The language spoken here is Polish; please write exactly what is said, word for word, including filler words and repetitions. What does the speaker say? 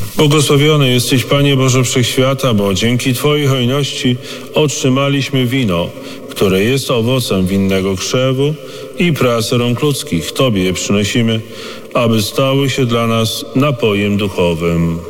Błogosławiony jesteś, Panie Boże Wszechświata, bo dzięki Twojej hojności otrzymaliśmy wino, które jest owocem winnego krzewu i pracy rąk ludzkich. Tobie je przynosimy, aby stały się dla nas napojem duchowym.